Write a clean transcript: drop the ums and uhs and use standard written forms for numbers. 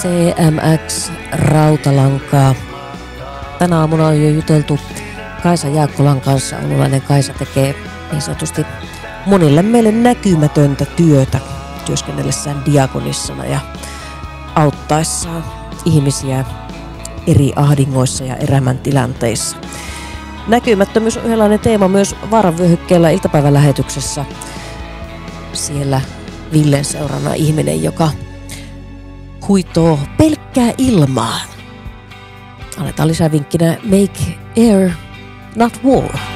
CMX Rautalankaa. Tänä aamuna on jo juteltu Kaisa Jaakkolan kanssa. Oululainen Kaisa tekee niin sanotusti monille meille näkymätöntä työtä työskennellessään diakonissana ja auttaessaan ihmisiä eri ahdingoissa ja elämäntilanteissa. Näkymättömyys on yhdenlainen teema myös Vaaranvyöhykkeellä iltapäivälähetyksessä. Siellä Villen seurana ihminen, joka huitoo pelkkää ilmaa. Annetaan lisää vinkkinä Make Air, Not War.